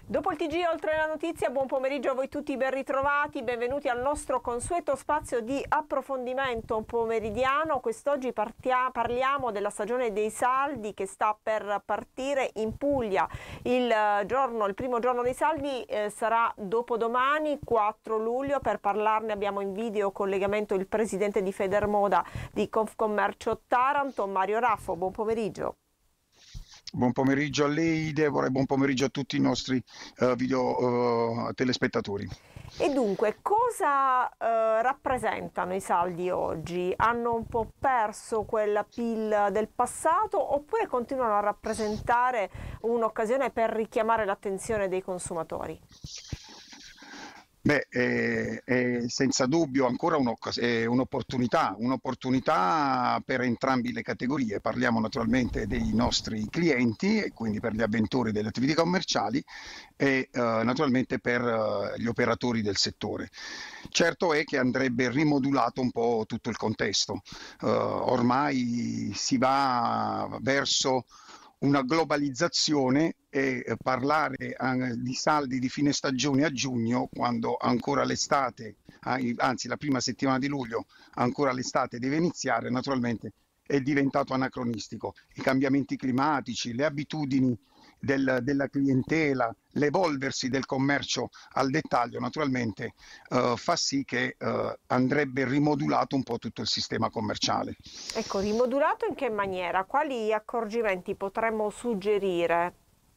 Dopo il TG Oltre la Notizia, buon pomeriggio a voi tutti, ben ritrovati, benvenuti al nostro consueto spazio di approfondimento pomeridiano. Quest'oggi parliamo della stagione dei saldi che sta per partire in Puglia. Il primo giorno dei saldi sarà dopodomani, 4 luglio. Per parlarne abbiamo in video collegamento il presidente di Federmoda di Confcommercio Taranto, Mario Raffo. Buon pomeriggio. Buon pomeriggio a lei, Deborah, e buon pomeriggio a tutti i nostri video telespettatori. E dunque, cosa rappresentano i saldi oggi? Hanno un po' perso quella PIL del passato oppure continuano a rappresentare un'occasione per richiamare l'attenzione dei consumatori? Beh, è senza dubbio ancora un'opportunità per entrambe le categorie. Parliamo naturalmente dei nostri clienti, e quindi per gli avventori delle attività commerciali e naturalmente per gli operatori del settore. Certo è che andrebbe rimodulato un po' tutto il contesto. Ormai si va verso una globalizzazione e parlare di saldi di fine stagione a giugno, quando ancora l'estate, anzi la prima settimana di luglio, ancora l'estate deve iniziare, naturalmente è diventato anacronistico. I cambiamenti climatici, le abitudini della clientela, l'evolversi del commercio al dettaglio, naturalmente fa sì che andrebbe rimodulato un po' tutto il sistema commerciale. Ecco, rimodulato in che maniera? Quali accorgimenti potremmo suggerire?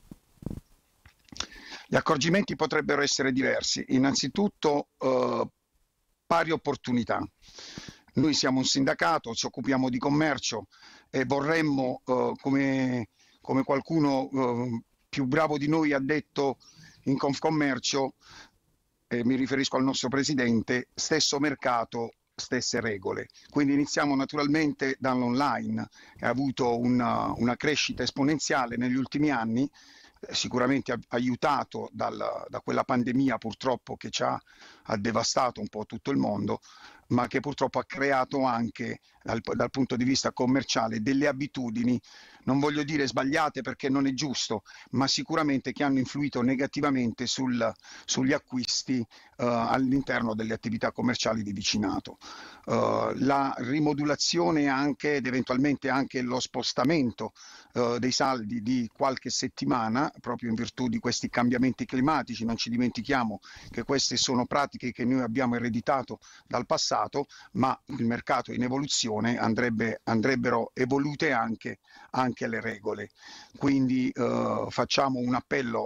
Gli accorgimenti potrebbero essere diversi. Innanzitutto, pari opportunità. Noi siamo un sindacato, ci occupiamo di commercio e vorremmo, come qualcuno più bravo di noi ha detto in Confcommercio, mi riferisco al nostro presidente, stesso mercato, stesse regole. Quindi iniziamo naturalmente dall'online, che ha avuto una crescita esponenziale negli ultimi anni, sicuramente aiutato da quella pandemia purtroppo che ha devastato un po' tutto il mondo, ma che purtroppo ha creato anche dal punto di vista commerciale delle abitudini, non voglio dire sbagliate perché non è giusto, ma sicuramente che hanno influito negativamente sugli acquisti all'interno delle attività commerciali di vicinato. La rimodulazione anche ed eventualmente anche lo spostamento dei saldi di qualche settimana, proprio in virtù di questi cambiamenti climatici. Non ci dimentichiamo che queste sono pratiche che noi abbiamo ereditato dal passato, ma il mercato è in evoluzione, andrebbero evolute anche le regole. Quindi facciamo un appello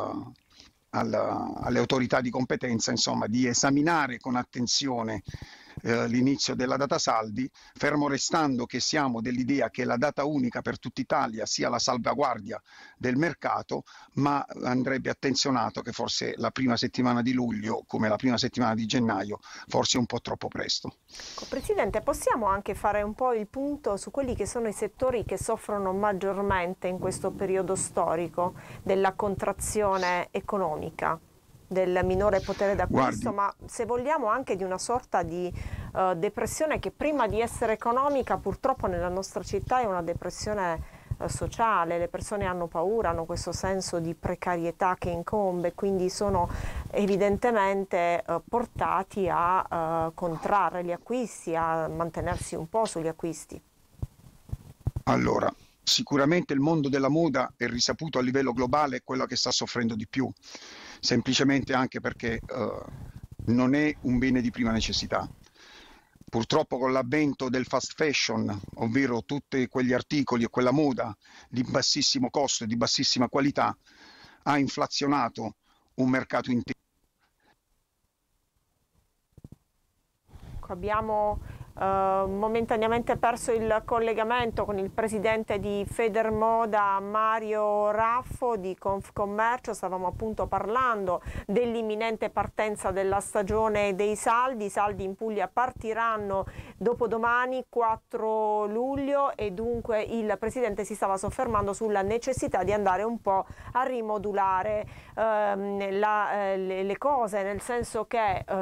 alle autorità di competenza, insomma, di esaminare con attenzione l'inizio della data saldi, fermo restando che siamo dell'idea che la data unica per tutta Italia sia la salvaguardia del mercato, ma andrebbe attenzionato che forse la prima settimana di luglio, come la prima settimana di gennaio, forse è un po' troppo presto. Presidente, possiamo anche fare un po' il punto su quelli che sono i settori che soffrono maggiormente in questo periodo storico della contrazione economica, del minore potere d'acquisto, ma se vogliamo anche di una sorta di depressione che prima di essere economica purtroppo nella nostra città è una depressione sociale. Le persone hanno paura, hanno questo senso di precarietà che incombe, quindi sono evidentemente portati a contrarre gli acquisti, a mantenersi un po' sugli acquisti. Allora, sicuramente il mondo della moda è risaputo a livello globale quello che sta soffrendo di più, semplicemente anche perché non è un bene di prima necessità. Purtroppo con l'avvento del fast fashion, ovvero tutti quegli articoli e quella moda di bassissimo costo e di bassissima qualità, ha inflazionato un mercato intero. Abbiamo momentaneamente perso il collegamento con il presidente di Federmoda, Mario Raffo di Confcommercio. Stavamo appunto parlando dell'imminente partenza della stagione dei saldi. I saldi in Puglia partiranno dopodomani, 4 luglio, e dunque il presidente si stava soffermando sulla necessità di andare un po' a rimodulare le cose, nel senso che